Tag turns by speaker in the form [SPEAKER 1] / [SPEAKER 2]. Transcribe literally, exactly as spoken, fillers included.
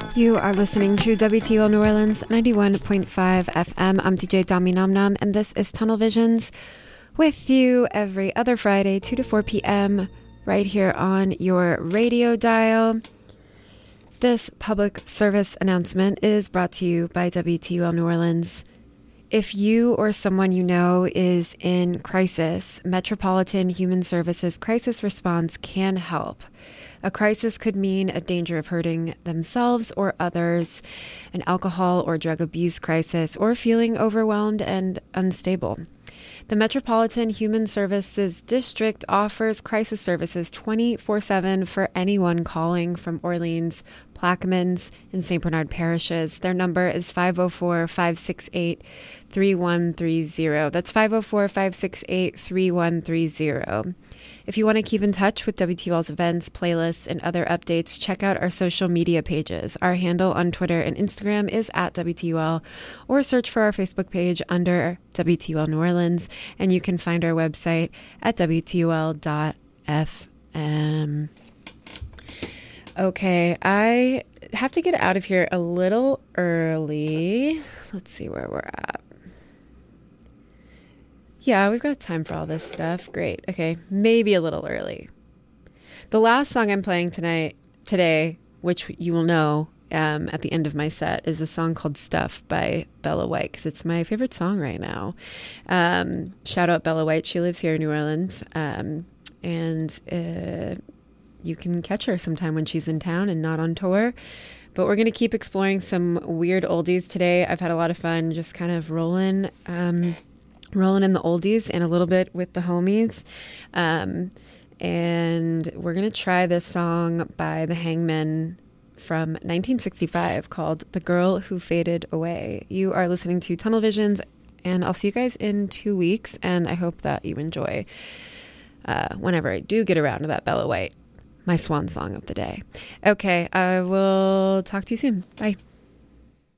[SPEAKER 1] You are listening to W T O L New Orleans ninety-one point five F M. I'm D J Dami Nam Nam, and this is Tunnel Visions with you every other Friday, two to four p.m. right here on your radio dial. This public service announcement is brought to you by W T O L New Orleans. If you or someone you know is in crisis, Metropolitan Human Services Crisis Response can help. A crisis could mean a danger of hurting themselves or others, an alcohol or drug abuse crisis, or feeling overwhelmed and unstable. The Metropolitan Human Services District offers crisis services twenty-four seven for anyone calling from Orleans, Plaquemines, and Saint Bernard parishes. Their number is five oh four, five six eight, three one three zero. That's five oh four, five six eight, three one three zero. If you want to keep in touch with W T O L's events, playlists, and other updates, check out our social media pages. Our handle on Twitter and Instagram is at W T O L, or search for our Facebook page under W T O L New Orleans, and you can find our website at W T O L dot F M. Okay, I have to get out of here a little early. Let's see where we're at. Yeah, we've got time for all this stuff. Great. Okay, maybe a little early. The last song I'm playing tonight, today, which you will know um, at the end of my set, is a song called Stuff by Bella White, because it's my favorite song right now. Um, shout out Bella White. She lives here in New Orleans, um, and uh, you can catch her sometime when she's in town and not on tour. But we're going to keep exploring some weird oldies today. I've had a lot of fun just kind of rolling... Um, rolling in the oldies and a little bit with the homies. Um, and we're going to try this song by the Hangmen from nineteen sixty-five called The Girl Who Faded Away. You are listening to Tunnel Visions, and I'll see you guys in two weeks. And I hope that you enjoy uh, whenever I do get around to that Bella White, my swan song of the day. Okay, I will talk to you soon. Bye.